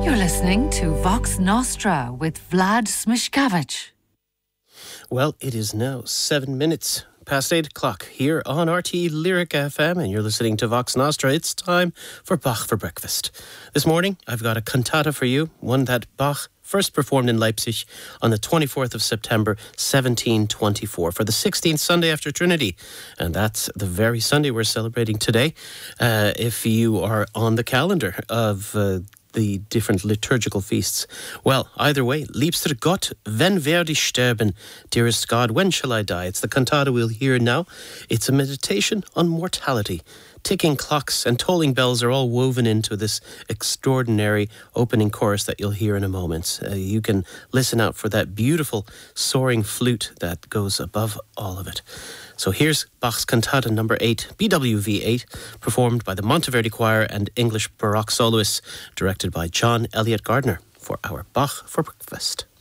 You're listening to Vox Nostra with Vlad Smishkavich. Well, it is now 7 minutes past 8 o'clock here on RT Lyric FM, and you're listening to Vox Nostra. It's time for Bach for Breakfast. This morning, I've got a cantata for you, one that Bach first performed in Leipzig on the 24th of September 1724 for the 16th Sunday after Trinity. And that's the very Sunday we're celebrating today. If you are on the calendar of the different liturgical feasts. Well, either way, Liebster Gott, wenn werde ich sterben? Dearest God, when shall I die? It's the cantata we'll hear now. It's a meditation on mortality. Ticking clocks and tolling bells are all woven into this extraordinary opening chorus that you'll hear in a moment. You can listen out for that beautiful soaring flute that goes above all of it. So here's Bach's Cantata number 8, BWV 8, performed by the Monteverdi Choir and English Baroque soloists, directed by John Elliott Gardner, for our Bach for Breakfast.